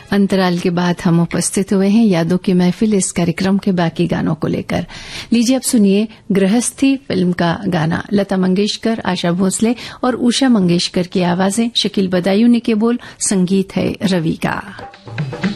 अंतराल के बाद हम उपस्थित हुए हैं यादों की महफिल इस कार्यक्रम के बाकी गानों को लेकर। लीजिए अब सुनिए गृहस्थी फिल्म का गाना। लता मंगेशकर, आशा भोसले और उषा मंगेशकर की आवाजें, शकील बदायूनी के बोल, संगीत है रवि का।